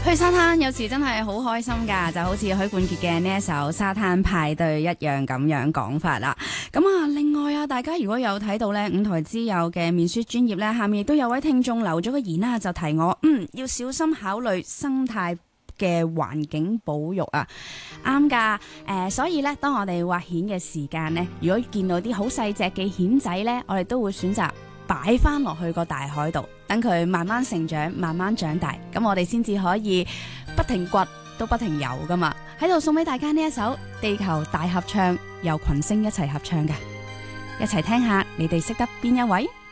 去沙灘有時真係好開心㗎，就好似許冠傑嘅呢一首《沙灘派對》一樣咁樣講法啦。咁啊，另外啊，大家如果有睇到呢五台之友嘅面書專頁呢，下面亦都有位聽眾留咗個言啦，就提我要小心考慮生態嘅環境保育啊，啱㗎。所以呢，當我哋挖蜆嘅時間呢，如果見到啲好細隻嘅蜆仔呢，我哋都會選擇擺翻落去個大海度，等佢慢慢成長，慢慢長大，咁我哋先至可以不停掘都不停游噶嘛。喺度送俾大家呢一首《地球大合唱》，由群星一齊合唱嘅，一齊聽下，你哋識得邊一位？